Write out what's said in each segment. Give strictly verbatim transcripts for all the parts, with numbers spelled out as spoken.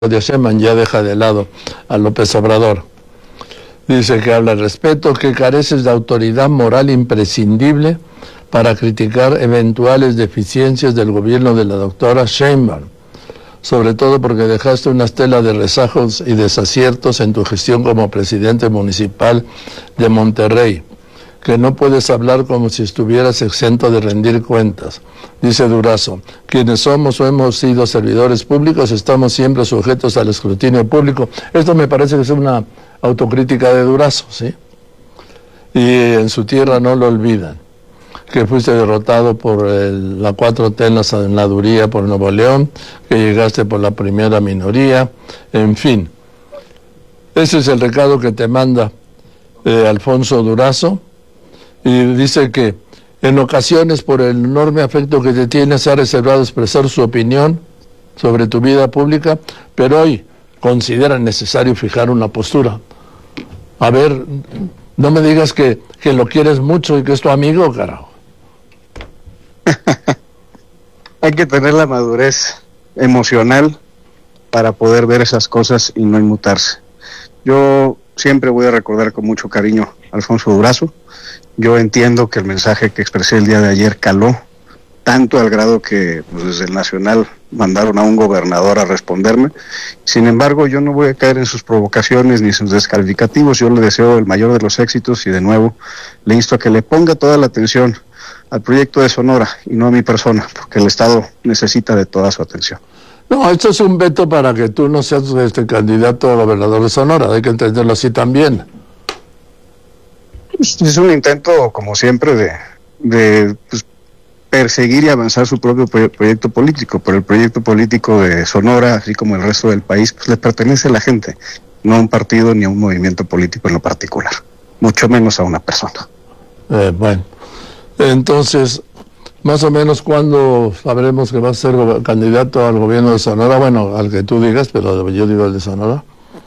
Claudia Sheinbaum ya deja de lado a López Obrador. Dice que habla al respeto, que careces de autoridad moral imprescindible para criticar eventuales deficiencias del gobierno de la doctora Sheinbaum, sobre todo porque dejaste una estela de rezagos y desaciertos en tu gestión como presidente municipal de Monterrey, que no puedes hablar como si estuvieras exento de rendir cuentas. Dice Durazo, quienes somos o hemos sido servidores públicos estamos siempre sujetos al escrutinio público. Esto me parece que es una autocrítica de Durazo, ¿sí? Y en su tierra no lo olvidan, que fuiste derrotado por el, la cuatro T en la senaduría por Nuevo León, que llegaste por la primera minoría, en fin. Ese es el recado que te manda eh, Alfonso Durazo. Y dice que en ocasiones por el enorme afecto que te tiene se ha reservado expresar su opinión sobre tu vida pública, pero hoy considera necesario fijar una postura. A ver, no me digas que, que lo quieres mucho y que es tu amigo, carajo. Hay que tener la madurez emocional para poder ver esas cosas y no inmutarse. Yo siempre voy a recordar con mucho cariño a Alfonso Durazo. Yo entiendo que el mensaje que expresé el día de ayer caló, tanto al grado que pues, desde el Nacional mandaron a un gobernador a responderme. Sin embargo, yo no voy a caer en sus provocaciones ni en sus descalificativos. Yo le deseo el mayor de los éxitos y de nuevo le insto a que le ponga toda la atención al proyecto de Sonora y no a mi persona, porque el Estado necesita de toda su atención. No, esto es un veto para que tú no seas este candidato a gobernador de Sonora, hay que entenderlo así también. Es un intento, como siempre, de, de pues, perseguir y avanzar su propio proyecto político, pero el proyecto político de Sonora, así como el resto del país, pues le pertenece a la gente, no a un partido ni a un movimiento político en lo particular, mucho menos a una persona. Eh, bueno, entonces, más o menos, ¿cuándo sabremos que vas a ser candidato al gobierno de Sonora? Bueno, al que tú digas, pero yo digo el de Sonora.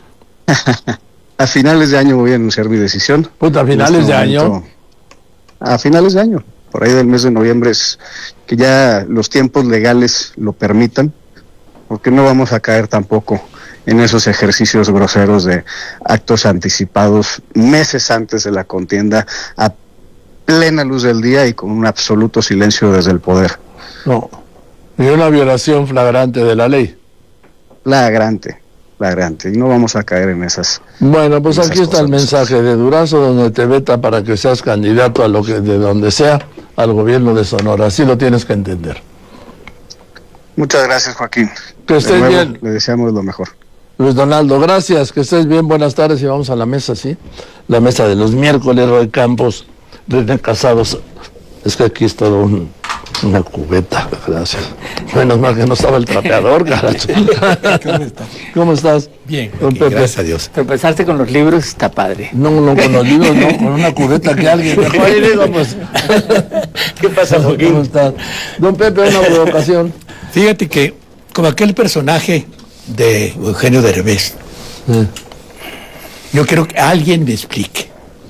A finales de año voy a anunciar mi decisión. Puta, ¿a finales este de momento, año? A finales de año, por ahí del mes de noviembre, es que ya los tiempos legales lo permitan, porque no vamos a caer tampoco en esos ejercicios groseros de actos anticipados meses antes de la contienda, a plena luz del día y con un absoluto silencio desde el poder. No, y una violación flagrante de la ley. Flagrante. Flagrante, y no vamos a caer en esas. Bueno, pues aquí está el mensaje de Durazo, donde te veta para que seas candidato a lo que de donde sea al gobierno de Sonora. Así lo tienes que entender. Muchas gracias, Joaquín. Que estés nuevo, bien. Le deseamos lo mejor. Luis Donaldo, gracias, que estés bien, buenas tardes y vamos a la mesa, ¿sí? La mesa de los miércoles, Roy Campos, René Casados. Es que aquí es todo un... una cubeta, gracias. Menos mal que no estaba el trapeador, carajo. ¿Cómo estás? ¿Cómo estás? Bien, Don aquí, Pepe. gracias a Dios. Pero empezaste con los libros, está padre. No, no, con los libros, no, con una cubeta que alguien dejó ahí, digo, pues. ¿Qué pasa, Joaquín? ¿Cómo estás? Don Pepe, una provocación. Fíjate que, como aquel personaje de Eugenio Derbez, sí. Yo quiero que alguien me explique.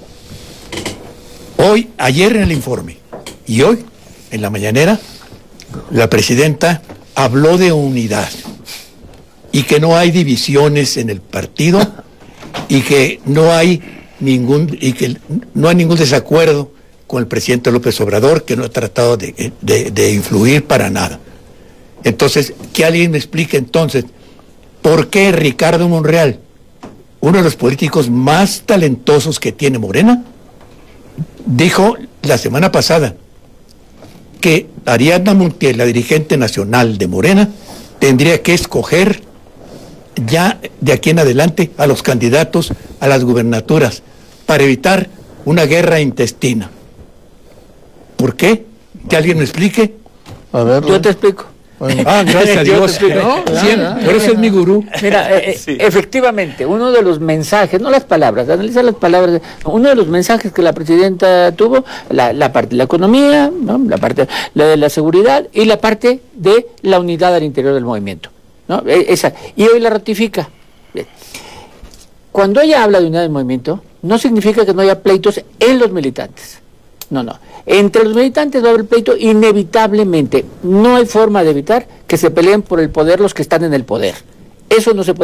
Hoy, ayer en el informe, y hoy, en la mañanera, la presidenta habló de unidad y que no hay divisiones en el partido y que no hay ningún y que no hay ningún desacuerdo con el presidente López Obrador, que no ha tratado de, de, de influir para nada. Entonces, que alguien me explique entonces por qué Ricardo Monreal, uno de los políticos más talentosos que tiene Morena, dijo la semana pasada que Ariadna Montiel, la dirigente nacional de Morena, tendría que escoger ya de aquí en adelante a los candidatos a las gubernaturas para evitar una guerra intestina. ¿Por qué? Que alguien me explique. A ver, yo te explico. Bueno. Ah, gracias a Dios. ¿No? Sí, por eso es mi gurú. Mira, eh, sí. efectivamente, uno de los mensajes, no las palabras, analiza las palabras, uno de los mensajes que la presidenta tuvo, la, la parte de la economía, ¿no? la parte la de la seguridad y la parte de la unidad al interior del movimiento, ¿no? Esa, y hoy la ratifica. Cuando ella habla de unidad del movimiento, no significa que no haya pleitos en los militantes. No, no. Entre los militantes va a haber pleito inevitablemente. No hay forma de evitar que se peleen por el poder los que están en el poder. Eso no se puede